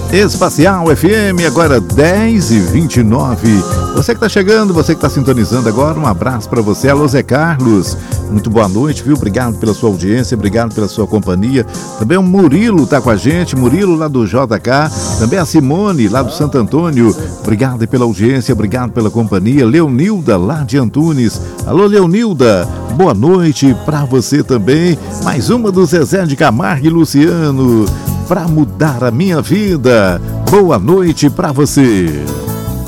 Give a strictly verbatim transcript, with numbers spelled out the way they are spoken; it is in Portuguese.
Espacial F M, agora dez e vinte e nove. Você que está chegando, você que está sintonizando agora, um abraço para você. Alô, Zé Carlos, muito boa noite, viu? Obrigado pela sua audiência, obrigado pela sua companhia. Também o Murilo está com a gente, Murilo lá do J K. Também a Simone, lá do Santo Antônio. Obrigado pela audiência, obrigado pela companhia. Leonilda, lá de Antunes. Alô, Leonilda, boa noite para você também. Mais uma do Zezé de Camargo e Luciano. Para mudar a minha vida. Boa noite para você.